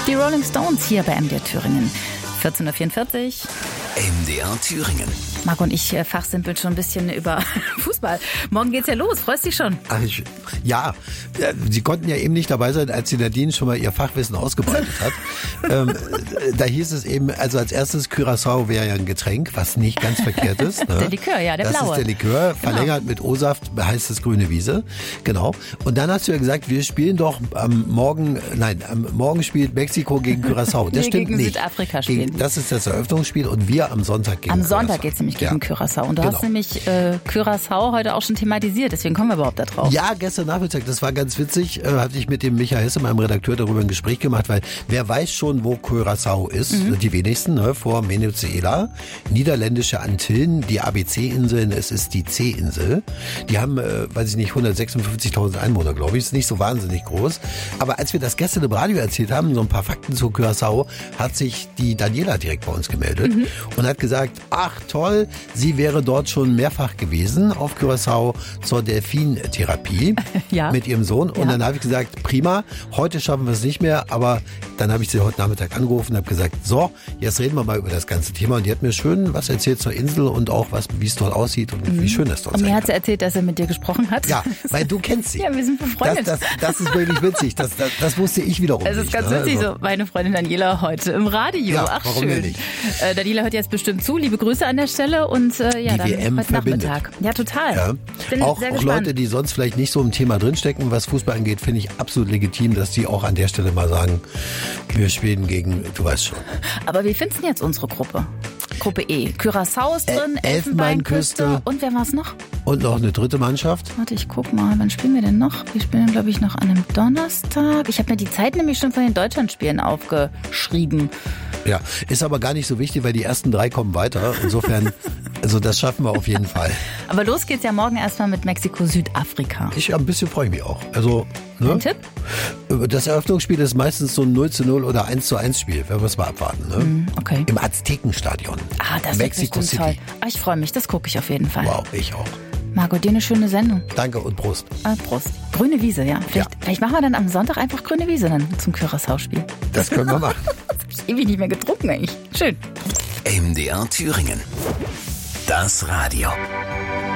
Die Rolling Stones hier bei MDR Thüringen. 14.44 Uhr. MDR Thüringen. Marc und ich fachsimpeln schon ein bisschen über Fußball. Morgen geht's ja los. Freust dich schon? Ja, Sie konnten ja eben nicht dabei sein, als die Nadine schon mal ihr Fachwissen ausgebreitet hat. Da hieß es eben, also als erstes Curaçao wäre ja ein Getränk, was nicht ganz verkehrt ist. Ne? Der Likör, ja, der blaue. Das ist der Likör, genau. Verlängert mit O-Saft, heißt es grüne Wiese. Genau. Und dann hast du ja gesagt, wir spielen doch am Morgen spielt Mexiko gegen Curaçao. Das stimmt gegen nicht. Südafrika spielen. Das ist das Eröffnungsspiel und wir am Sonntag gegen Curaçao. Am Sonntag geht's nämlich gegen Curaçao. Und du hast nämlich Curaçao heute auch schon thematisiert, deswegen kommen wir überhaupt da drauf. Ja, gestern Nachmittag, das war ganz witzig, hatte ich mit dem Michael Hesse, meinem Redakteur, darüber ein Gespräch gemacht, weil wer weiß schon, wo Curaçao ist, die wenigsten, vor Venezuela, niederländische Antillen, die ABC-Inseln, es ist die C-Insel. Die haben, 156.000 Einwohner, glaube ich, ist nicht so wahnsinnig groß. Aber als wir das gestern im Radio erzählt haben, so ein paar Fakten zu Curaçao, hat sich die Daniela direkt bei uns gemeldet und hat gesagt, ach toll, sie wäre dort schon mehrfach gewesen auf Curaçao zur Delfintherapie mit ihrem Sohn. Und dann habe ich gesagt, prima, heute schaffen wir es nicht mehr, aber dann habe ich sie heute Nachmittag angerufen und habe gesagt, so, jetzt reden wir mal über das ganze Thema. Und die hat mir schön was erzählt zur Insel und auch wie es dort aussieht und wie schön das dort ist. Und mir hat sie erzählt, dass er mit dir gesprochen hat. Ja, weil du kennst sie. Ja, wir sind befreundet. Das ist wirklich witzig. Das wusste ich wiederum nicht. Es ist ganz witzig, so meine Freundin Daniela heute im Radio. Ja, ach warum schön. nicht? Daniela hört jetzt bestimmt zu. Liebe Grüße an der Stelle und dann WM heute verbindet. Nachmittag. Ja, total. Ja. Bin auch sehr gespannt. Leute, die sonst vielleicht nicht so im Thema drinstecken, was Fußball angeht, finde ich absolut legitim, dass die auch an der Stelle mal sagen, wir spielen gegen, du weißt schon. Aber wie findest du jetzt unsere Gruppe? Gruppe E. Curaçao ist drin, Elfenbeinküste. Und wer war's noch? Und noch eine dritte Mannschaft. Warte, ich guck mal, wann spielen wir denn noch? Wir spielen, glaube ich, noch an einem Donnerstag. Ich habe mir die Zeit nämlich schon von den Deutschlandspielen aufgeschrieben. Ja, ist aber gar nicht so wichtig, weil die ersten 3 kommen weiter. Insofern, also das schaffen wir auf jeden Fall. Aber los geht's ja morgen erstmal mit Mexiko-Südafrika. Ein bisschen freue ich mich auch. Also, ne? Ein Tipp? Das Eröffnungsspiel ist meistens so ein 0:0 oder 1:1 Spiel. Werden wir es mal abwarten. Ne? Okay. Im Aztekenstadion. Das Mexico ist City. toll. Ich freue mich, das gucke ich auf jeden Fall. Wow, ich auch. Marco, dir eine schöne Sendung. Danke und Prost. Prost. Grüne Wiese, ja. Vielleicht machen wir dann am Sonntag einfach grüne Wiese dann zum Curaçao-Spiel. Das können wir machen. Das habe ich ewig nicht mehr getrunken eigentlich. Schön. MDR Thüringen. Das Radio.